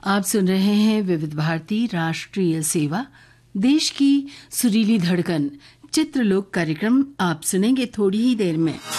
आप सुन रहे हैं विविध भारती राष्ट्रीय सेवा, देश की सुरीली धड़कन चित्रलोक कार्यक्रम आप सुनेंगे थोड़ी ही देर में।